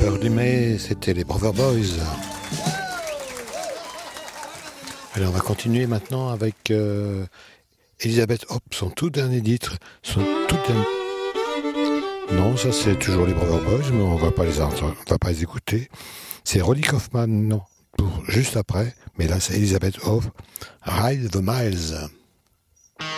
peur du mai, c'était les Brother Boys. Alors on va continuer maintenant avec Elizabeth Hope, son tout dernier titre. Non, ça c'est toujours les Brother Boys, mais on va pas les entendre, on va pas les écouter. C'est Roddy Kaufman, non, pour juste après, mais là c'est Elizabeth Hope, Ride the Miles.